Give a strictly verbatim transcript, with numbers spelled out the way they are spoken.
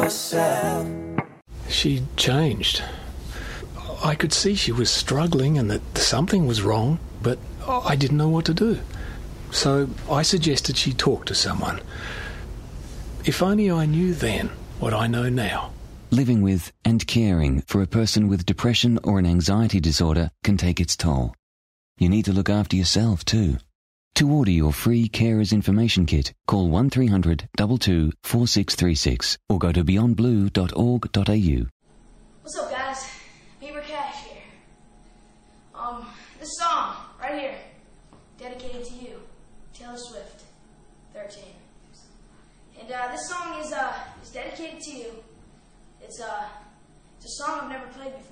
yourself. She changed. I could see she was struggling and that something was wrong, but I didn't know what to do. So I suggested she talk to someone. If only I knew then what I know now. Living with and caring for a person with depression or an anxiety disorder can take its toll. You need to look after yourself too. To order your free Carers Information Kit, call one three hundred two two four six three six or go to beyond blue dot org dot a u. What's up, guys? Beaver Cash here. Um, this song right here, dedicated to you, Taylor Swift, thirteen. And uh, this song is uh is dedicated to you. It's uh it's a song I've never played before.